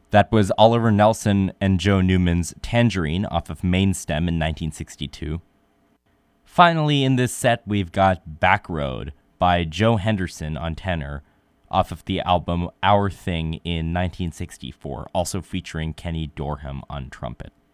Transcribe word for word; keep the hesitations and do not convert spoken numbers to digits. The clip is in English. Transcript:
That was Oliver Nelson and Joe Newman's Tangerine off of Main Stem in nineteen sixty-two. Finally, in this set, we've got Back Road by Joe Henderson on tenor off of the album Our Thing in nineteen sixty-four, also featuring Kenny Dorham on trumpet.